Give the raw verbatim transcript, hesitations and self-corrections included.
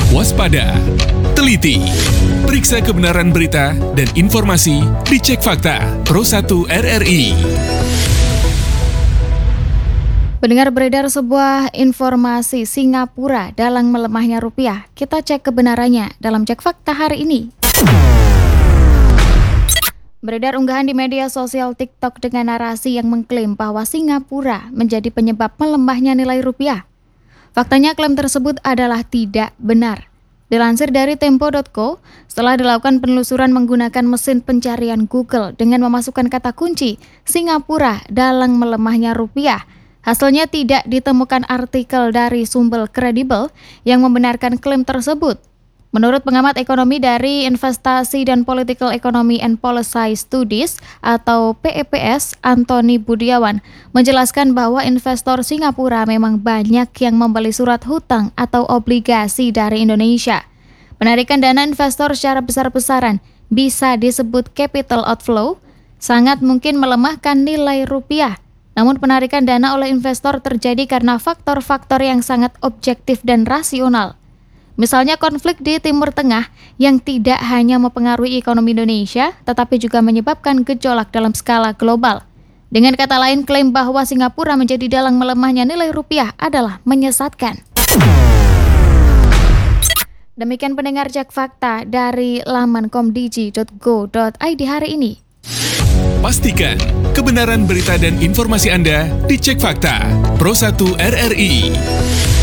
Waspada, teliti, periksa kebenaran berita dan informasi di Cek Fakta Pro satu R R I. Pendengar, beredar sebuah informasi Singapura dalang melemahnya rupiah. Kita cek kebenarannya dalam Cek Fakta hari ini. Beredar unggahan di media sosial TikTok dengan narasi yang mengklaim bahwa Singapura menjadi penyebab melemahnya nilai rupiah. Faktanya klaim tersebut adalah tidak benar. Dilansir dari tempo titik co, setelah dilakukan penelusuran menggunakan mesin pencarian Google dengan memasukkan kata kunci Singapura dalang melemahnya rupiah, hasilnya tidak ditemukan artikel dari sumber kredibel yang membenarkan klaim tersebut. Menurut pengamat ekonomi dari Investasi dan Political Economy and Policy Studies atau P E P S, Antoni Budiawan, menjelaskan bahwa investor Singapura memang banyak yang membeli surat hutang atau obligasi dari Indonesia. Penarikan dana investor secara besar-besaran bisa disebut capital outflow, sangat mungkin melemahkan nilai rupiah. Namun penarikan dana oleh investor terjadi karena faktor-faktor yang sangat objektif dan rasional. Misalnya konflik di Timur Tengah yang tidak hanya mempengaruhi ekonomi Indonesia, tetapi juga menyebabkan gejolak dalam skala global. Dengan kata lain, klaim bahwa Singapura menjadi dalang melemahnya nilai rupiah adalah menyesatkan. Demikian pendengar Cek Fakta dari laman komdigi titik go titik i d hari ini. Pastikan kebenaran berita dan informasi Anda di Cek Fakta Pro satu R R I.